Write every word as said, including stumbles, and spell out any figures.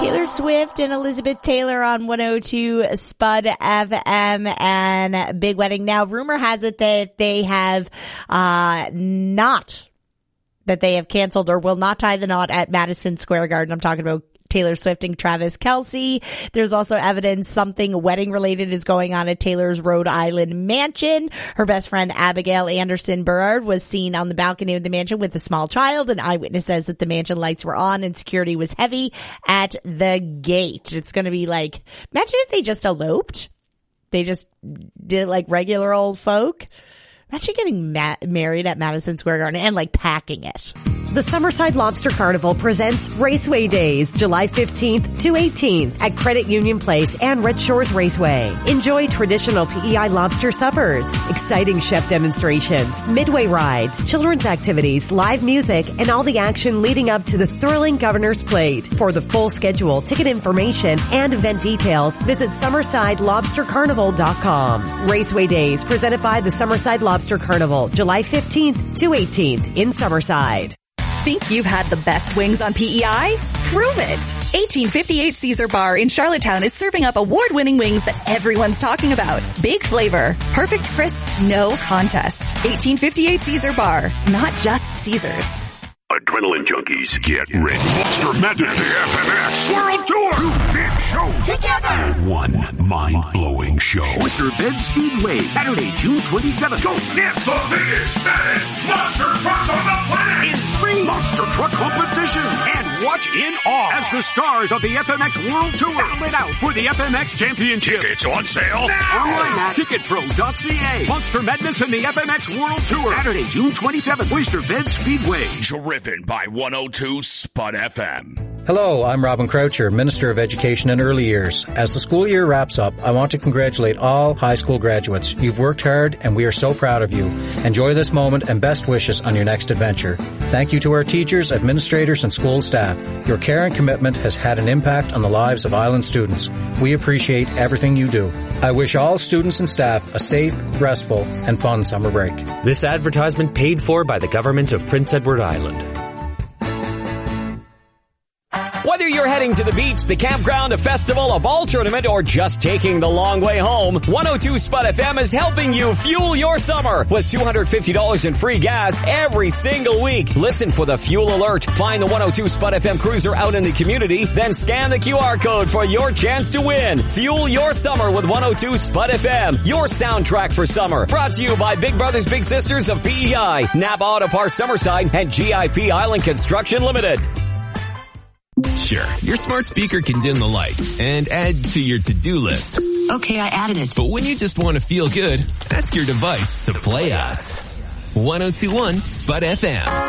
Taylor Swift and Elizabeth Taylor on one oh two Spud F M and Big Wedding. Now, rumor has it that they have uh not, that they have canceled or will not tie the knot at Madison Square Garden. I'm talking about Taylor Swift and Travis Kelce. There's also evidence something wedding related is going on at Taylor's Rhode Island mansion. Her best friend Abigail Anderson Burrard was seen on the balcony of the mansion with a small child. An eyewitness says that the mansion lights were on and security was heavy at the gate. It's going to be like, imagine if they just eloped. They just did it like regular old folk. Imagine getting ma- married at Madison Square Garden and like packing it. The Summerside Lobster Carnival presents Raceway Days, July fifteenth to eighteenth at Credit Union Place and Red Shores Raceway. Enjoy traditional P E I lobster suppers, exciting chef demonstrations, midway rides, children's activities, live music, and all the action leading up to the thrilling Governor's Plate. For the full schedule, ticket information, and event details, visit summerside lobster carnival dot com. Raceway Days, presented by the Summerside Lobster Carnival, July fifteenth to eighteenth in Summerside. Think you've had the best wings on P E I? Prove it! eighteen fifty-eight Caesar Bar in Charlottetown is serving up award-winning wings that everyone's talking about. Big flavor, perfect crisp, no contest. eighteen fifty-eight Caesar Bar, not just Caesar's. Adrenaline junkies, get ready. Monster Madness, the F M X World Tour. Two big shows together. One mind-blowing show. Oyster Bend Speedway, Saturday, June twenty-seventh. Go get the biggest, baddest monster trucks on the planet in three monster truck competition. And watch in awe as the stars of the F M X World Tour battle it out for the F M X Championship. Tickets on sale now. Online at ticket pro dot c a. Monster Madness and the F M X World Tour, Saturday, June twenty-seventh. Oyster Bend Speedway. Driven by one oh two Spud F M. Hello, I'm Robin Croucher, Minister of Education and Early Years. As the school year wraps up, I want to congratulate all high school graduates. You've worked hard and we are so proud of you. Enjoy this moment and best wishes on your next adventure. Thank you to our teachers, administrators, and school staff. Your care and commitment has had an impact on the lives of Island students. We appreciate everything you do. I wish all students and staff a safe, restful, and fun summer break. This advertisement paid for by the government of Prince Edward Island. Whether you're heading to the beach, the campground, a festival, a ball tournament, or just taking the long way home, one oh two Spud F M is helping you fuel your summer with two hundred fifty dollars in free gas every single week. Listen for the fuel alert. Find the one oh two Spud F M cruiser out in the community, then scan the Q R code for your chance to win. Fuel your summer with one oh two Spud F M, your soundtrack for summer. Brought to you by Big Brothers Big Sisters of P E I, Napa Auto Parts Summerside, and G I P Island Construction Limited. Sure, your smart speaker can dim the lights and add to your to-do list. Okay, I added it. But when you just want to feel good, ask your device to play us. one oh two point one Spud F M.